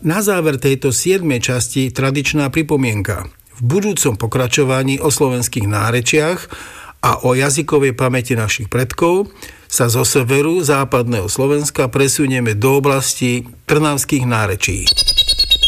Na záver tejto 7. časti tradičná pripomienka. V budúcom pokračovaní o slovenských nárečiach a o jazykovej pamäti našich predkov sa zo severu západného Slovenska presunieme do oblasti trnavských nárečí.